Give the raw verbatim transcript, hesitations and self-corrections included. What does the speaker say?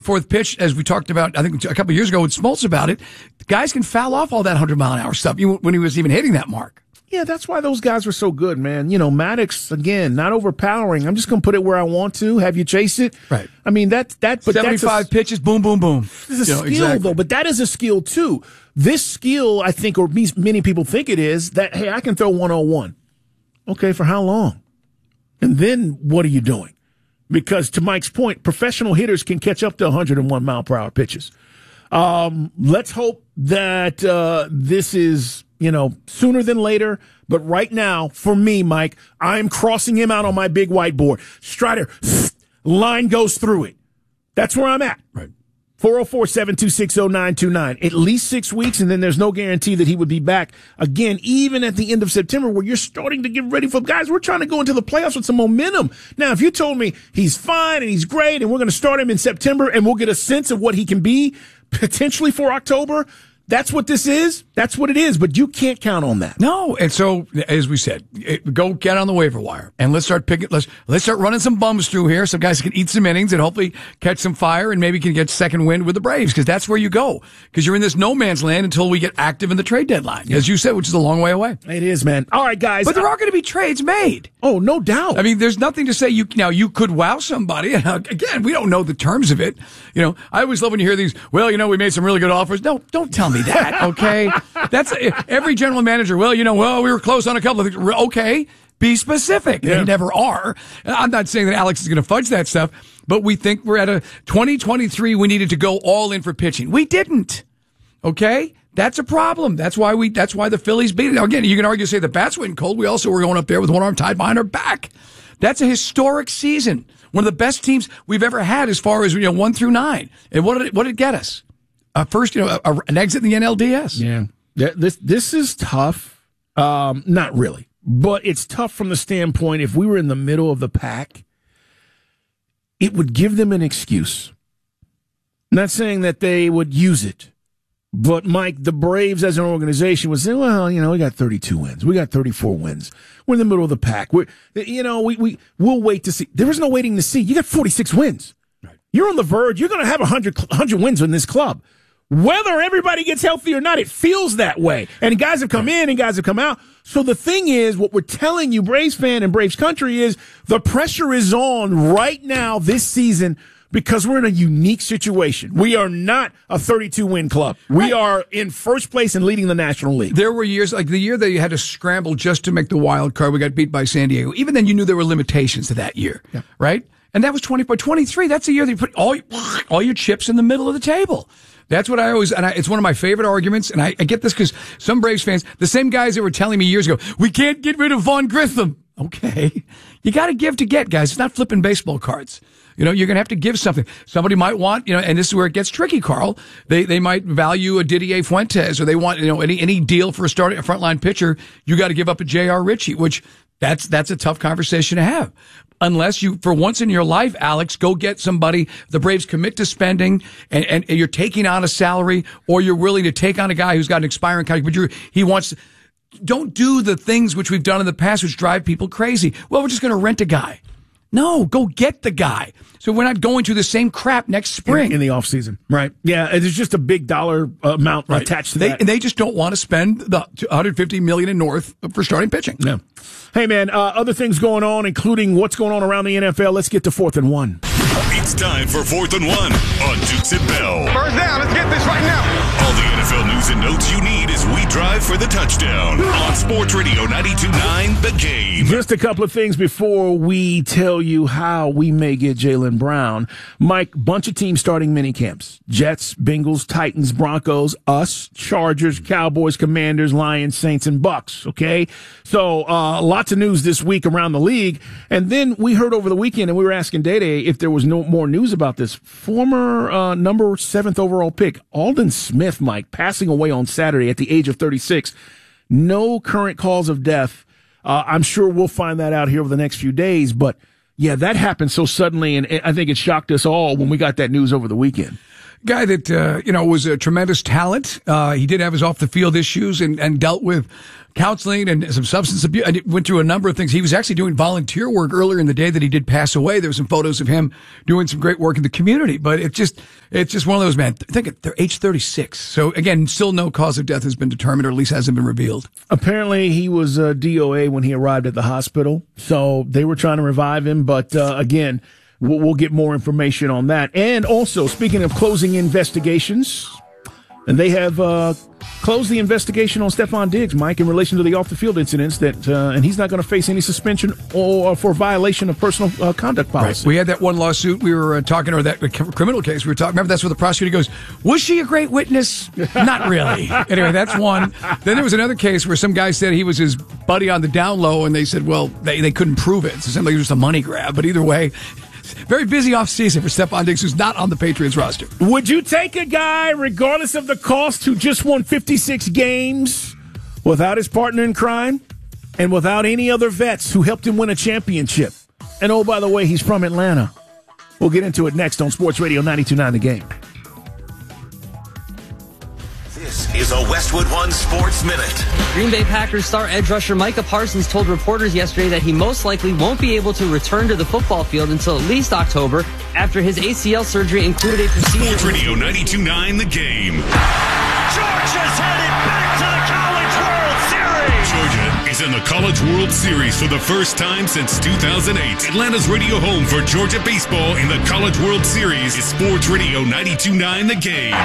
fourth pitch, as we talked about, I think a couple of years ago with Smoltz about it, guys can foul off all that hundred mile an hour stuff when he was even hitting that mark. Yeah, that's why those guys were so good, man. You know, Maddox, again, not overpowering. I'm just going to put it where I want to, have you chase it. Right. I mean, that, that, but seventy-five that's a, pitches, boom, boom, boom. This is a you know, skill, exactly. though, but that is a skill, too. This skill, I think, or many people think it is, that, hey, I can throw one oh one. Okay, for how long? And then what are you doing? Because to Mike's point, professional hitters can catch up to one hundred one mile per hour pitches. Um, let's hope that uh, this is, you know, sooner than later. But right now, for me, Mike, I'm crossing him out on my big whiteboard. Strider, line goes through it. That's where I'm at. Right. four oh four, seven two six, oh nine two nine. At least six weeks, and then there's no guarantee that he would be back again, even at the end of September, where you're starting to get ready for guys. We're trying to go into the playoffs with some momentum. Now, if you told me he's fine and he's great, and we're going to start him in September, and we'll get a sense of what he can be potentially for October, that's what this is. That's what it is. But you can't count on that. No. And so, as we said, it, go get on the waiver wire and let's start picking. Let's let's start running some bums through here. Some guys can eat some innings and hopefully catch some fire and maybe can get second wind with the Braves, because that's where you go. Because you're in this no man's land until we get active in the trade deadline, yeah. as you said, which is a long way away. It is, man. All right, guys. But there are going to be trades made. Oh, no doubt. I mean, there's nothing to say you now you could wow somebody. Again, we don't know the terms of it. You know, I always love when you hear these. Well, you know, we made some really good offers. No, don't tell me that. Okay. That's every general manager. Well, you know, well, we were close on a couple of things. Okay, be specific. Yeah. They never are. I'm not saying that Alex is going to fudge that stuff, but we think we're at a twenty twenty-three. We needed to go all in for pitching. We didn't. Okay, that's a problem. That's why we. That's why the Phillies beat it. Now, again, you can argue, say the bats went cold. We also were going up there with one arm tied behind our back. That's a historic season. One of the best teams we've ever had as far as, you know, one through nine. And what did it, what did it get us? Uh, first, you know, a, an exit in the N L D S. Yeah. This this is tough. Um, not really, but it's tough from the standpoint, if we were in the middle of the pack, it would give them an excuse. Not saying that they would use it, but Mike, the Braves as an organization would say, well, you know, we got thirty-two wins. We got thirty-four wins. We're in the middle of the pack. We're, you know, we, we, we'll wait to see. There is no waiting to see. You got forty-six wins. Right. You're on the verge. You're going to have one hundred, one hundred wins in this club. Whether everybody gets healthy or not, it feels that way. And guys have come in and guys have come out. So the thing is, what we're telling you, Braves fan and Braves country, is the pressure is on right now this season because we're in a unique situation. We are not a thirty-two win club. We are in first place and leading the National League. There were years, like the year that you had to scramble just to make the wild card. We got beat by San Diego. Even then, you knew there were limitations to that year, yeah. right? And that was twenty by twenty-three. That's the year that you put all, all your chips in the middle of the table. That's what I always, and I, it's one of my favorite arguments, and I, I get this because some Braves fans, the same guys that were telling me years ago, we can't get rid of Vaughn Grissom. Okay. You got to give to get, guys. It's not flipping baseball cards. You know, you're going to have to give something. Somebody might want, you know, and this is where it gets tricky, Carl. They they might value a Didier Fuentes, or they want, you know, any any deal for a starting a frontline pitcher. You got to give up a J R Ritchie, which that's that's a tough conversation to have. Unless you, for once in your life, Alex, go get somebody, the Braves commit to spending, and, and you're taking on a salary, or you're willing to take on a guy who's got an expiring contract, but you're, he wants, don't do the things which we've done in the past which drive people crazy. Well, we're just going to rent a guy. No, go get the guy. So we're not going through the same crap next spring. In, in the offseason. Right. Yeah, there's just a big dollar amount right. attached to they, that. And they just don't want to spend the one hundred fifty million dollars and north for starting pitching. No. Hey, man, uh, other things going on, including what's going on around the N F L. Let's get to fourth and one. It's time for fourth and one on Dukes and Bell. First down, let's get this right now. All the N F L news and notes you need as we drive for the touchdown on Sports Radio ninety-two point nine The Game. Just a couple of things before we tell you how we may get Jaylen Brown. Mike, bunch of teams starting mini camps. Jets, Bengals, Titans, Broncos, us, Chargers, Cowboys, Commanders, Lions, Saints, and Bucks. Okay? So, uh, lots of news this week around the league. And then we heard over the weekend, and we were asking Day-Day if there was no more news about this. Former uh, number seventh overall pick, Aldon Smith, Mike, passing away on Saturday at the age of thirty-six. No current cause of death. Uh, I'm sure we'll find that out here over the next few days. But, yeah, that happened so suddenly, and I think it shocked us all when we got that news over the weekend. Guy that, uh, you know, was a tremendous talent. Uh, he did have his off-the-field issues and, and dealt with counseling and some substance abuse. And went through a number of things. He was actually doing volunteer work earlier in the day that he did pass away. There were some photos of him doing some great work in the community. But it's just, it's just one of those, man. I think they're age thirty-six. So, again, still no cause of death has been determined, or at least hasn't been revealed. Apparently, he was uh, D O A when he arrived at the hospital. So they were trying to revive him. But, uh, again, we'll, we'll get more information on that. And also, speaking of closing investigations, and they have uh, closed the investigation on Stephon Diggs, Mike, in relation to the off-the-field incidents, that, uh, and he's not going to face any suspension or for violation of personal uh, conduct policy. Right. We had that one lawsuit we were uh, talking, or that criminal case we were talking. Remember, that's where the prosecutor goes, was she a great witness? Not really. Anyway, that's one. Then there was another case where some guy said he was his buddy on the down low, and they said, well, they, they couldn't prove it. So it seemed like it was just a money grab. But either way, very busy offseason for Stephon Diggs, who's not on the Patriots roster. Would you take a guy, regardless of the cost, who just won fifty-six games without his partner in crime and without any other vets who helped him win a championship? And oh, by the way, he's from Atlanta. We'll get into it next on Sports Radio ninety-two point nine The Game. This is a Westwood One Sports Minute. Green Bay Packers star edge rusher Micah Parsons told reporters yesterday that he most likely won't be able to return to the football field until at least October, after his A C L surgery included a procedure. Sports Radio ninety-two point nine The Game. Georgia's headed back to the College World Series. Georgia is in the College World Series for the first time since two thousand eight. Atlanta's radio home for Georgia baseball in the College World Series is Sports Radio ninety-two point nine The Game.